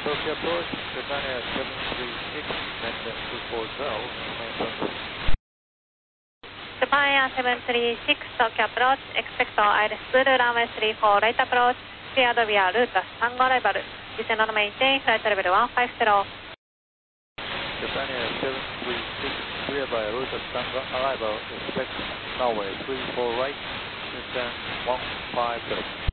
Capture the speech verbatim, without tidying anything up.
Tokyo approach, Britannia seven three six, maintain two four zero, main contact. Japan Air seven three six, Tokyo approach, expect Airspool runway three four right approach, cleared via route Tango arrival, descend on maintain flight level one five zero. Japan Air seven three six, cleared by route Tango arrival, expect runway three four right, descend one five zero.